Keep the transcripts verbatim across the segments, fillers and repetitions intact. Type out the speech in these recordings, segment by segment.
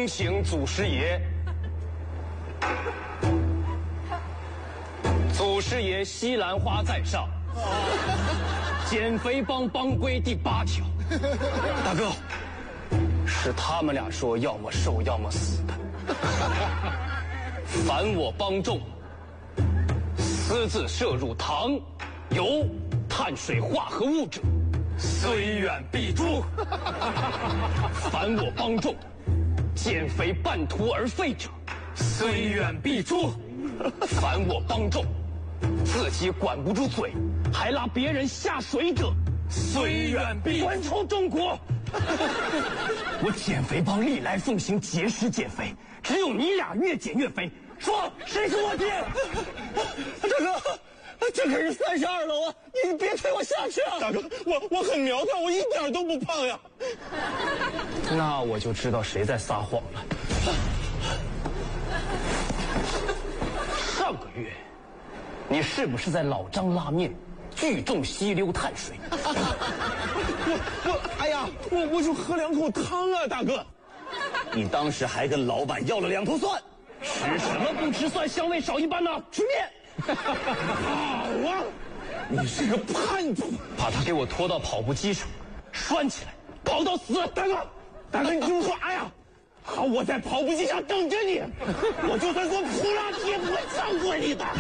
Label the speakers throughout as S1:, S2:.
S1: 恭请祖师爷。祖师爷西兰花在上，减肥帮帮规第八条。大哥，是他们俩说要么瘦要么死的。凡我帮众，私自摄入糖、油、碳水化合物者，虽远必诛。凡我帮众，减肥半途而废者，虽远必诛。凡我帮众，自己管不住嘴，还拉别人下水者，虽远必还出中国。我减肥帮历来奉行节食减肥，只有你俩越减越肥。说谁是我爹？大哥，这可是三十二楼啊！你别推我下去啊！
S2: 大哥，我我很苗条，我一点都不胖呀。
S1: 那我就知道谁在撒谎了。上个月，你是不是在老张拉面聚众吸溜碳水？
S2: 我我哎呀，我我就喝两口汤啊，大哥。
S1: 你当时还跟老板要了两头蒜，吃什么不吃蒜香味少一半呢？吃面。
S2: 好啊，你是个叛徒！
S1: 把他给我拖到跑步机上，拴起来，跑到死！
S2: 大哥，大哥，你听我说，哎呀，好，我在跑步机上等着你，我就算做普拉提也不会放过你的。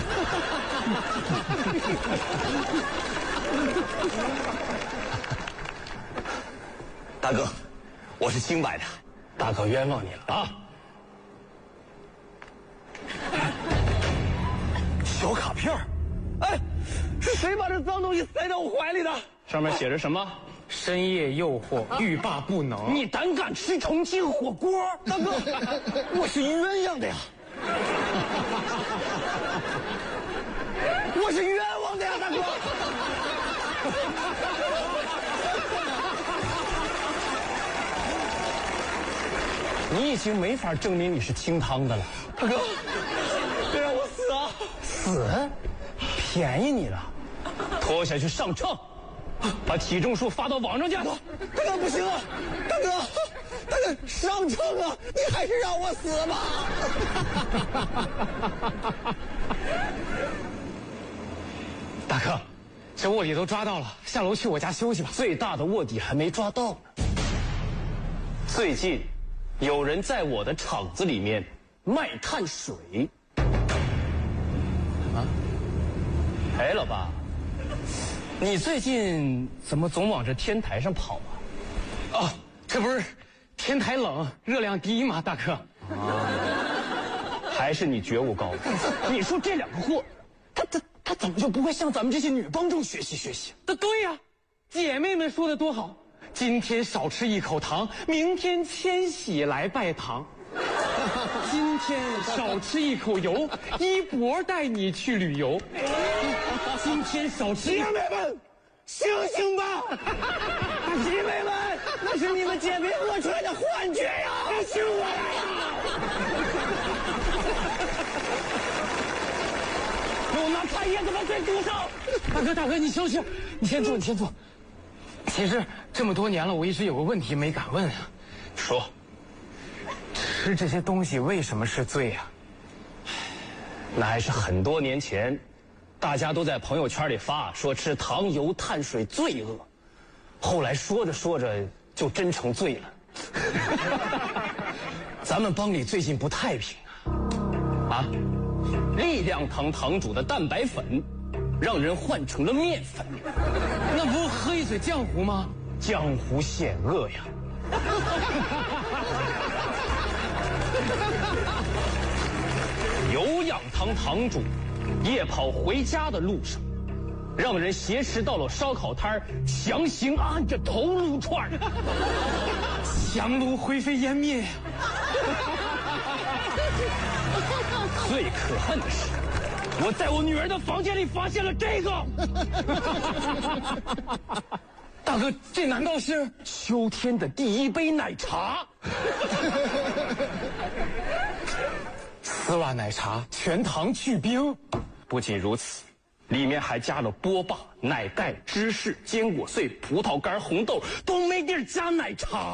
S1: 大哥，我是清白的，大哥冤枉你了啊！小卡片，哎，是谁把这脏东西塞到我怀里的？上面写着什么？
S3: 深夜诱惑，欲罢不能。
S1: 你胆敢吃重庆火锅？大哥，我是鸳鸯的呀！我是冤枉的呀，大哥！你已经没法证明你是清汤的了，大哥，别让我死啊！死？便宜你了，拖下去上秤。把体重数发到网上去。大哥不行啊，大哥，大哥上秤啊！你还是让我死吧。
S3: 大哥，这卧底都抓到了，下楼去我家休息吧。
S1: 最大的卧底还没抓到呢。最近有人在我的厂子里面卖碳水。啊？哎，老爸。你最近怎么总往这天台上跑啊？
S3: 哦，这不是天台冷，热量低吗，大哥？
S1: 啊，还是你觉悟高。你说这两个货，他他他怎么就不会向咱们这些女帮众学习学习？
S3: 那对呀、啊，姐妹们说的多好，今天少吃一口糖，明天千玺来拜堂。今天少吃一口油，一博带你去旅游。今天少吃。
S2: 姐妹们，醒醒吧！
S1: 姐妹们，那是你们减肥饿出来的幻觉呀！
S2: 醒我来
S1: 呀！我拿菜叶子把嘴堵上。
S3: 大哥，大哥，你休息，你先坐，你先坐。其实这么多年了，我一直有个问题没敢问啊。
S1: 说。
S3: 吃这些东西为什么是罪啊？
S1: 那还是很多年前，大家都在朋友圈里发说吃糖油碳水罪恶，后来说着说着就真成罪了。咱们帮里最近不太平啊！啊，力量堂堂主的蛋白粉，让人换成了面粉，
S3: 那不喝一嘴浆糊吗？
S1: 江湖险恶呀！有氧堂堂主夜跑回家的路上，让人挟持到了烧烤摊强行按着头撸串
S3: 强撸灰飞烟灭呀！
S1: 最可恨的是，我在我女儿的房间里发现了这个。
S3: 大哥，这难道是
S1: 秋天的第一杯奶茶？
S3: 丝袜奶茶，全糖去冰。
S1: 不仅如此，里面还加了波霸、奶盖、芝士、坚果碎、葡萄干、红豆，都没地儿加奶茶。